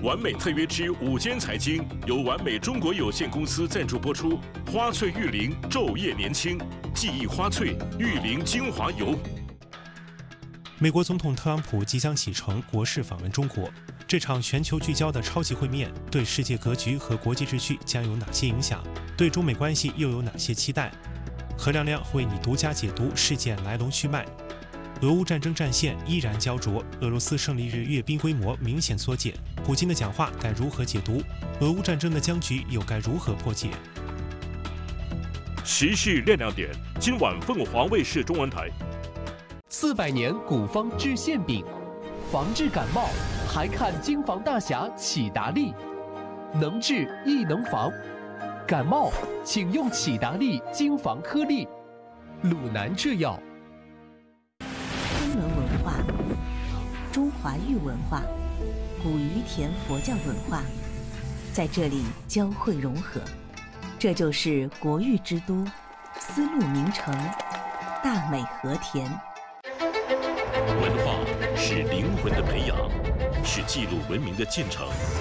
完美特约之午间财经由完美中国有限公司赞助播出。花萃玉林昼夜年轻，记忆花萃玉林精华油。 美国总统特朗普即将启程国事访问中国，这场全球聚焦的超级会面对世界格局和国际秩序将有哪些影响？对中美关系又有哪些期待？何亮亮为你独家解读事件来龙去脉。俄乌战争战线依然焦灼，俄罗斯胜利日阅兵规模明显缩减，普京的讲话该如何解读？俄乌战争的僵局又该如何破解？ 时事亮点，今晚凤凰卫视中文台。 400年古方治馅饼，防治感冒还看京防大侠启达利，能治亦能防。感冒请用启达利京防颗粒，鲁南制药。 中文文化、中华玉文化、古于田佛教文化，在这里交汇融合，这就是国玉之都，丝路名城，大美和田。 文化是灵魂的培养，是记录文明的进程。